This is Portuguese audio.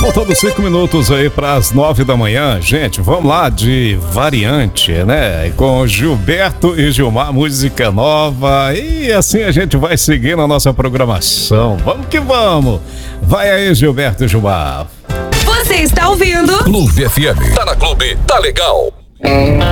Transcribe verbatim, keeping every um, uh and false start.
Faltando cinco minutos aí para as nove da manhã, gente, vamos lá de Variante, né? Com Gilberto e Gilmar, música nova, e assim a gente vai seguindo a nossa programação. Vamos que vamos! Vai aí, Gilberto e Gilmar. Você está ouvindo? Clube F M. Tá na Clube, tá legal.